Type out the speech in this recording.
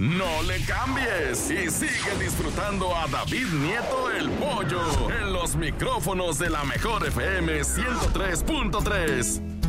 No le cambies y sigue disfrutando a David Nieto el Pollo en los micrófonos de la Mejor FM 103.3.